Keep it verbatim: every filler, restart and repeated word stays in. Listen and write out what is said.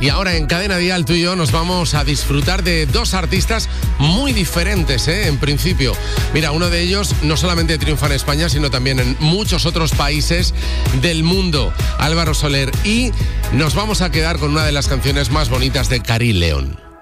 Y ahora en Cadena Dial tú y yo nos vamos a disfrutar de dos artistas muy diferentes, ¿eh? En principio. Mira, uno de ellos no solamente triunfa en España, sino también en muchos otros países del mundo. Álvaro Soler. Y nos vamos a quedar con una de las canciones más bonitas de Karí León.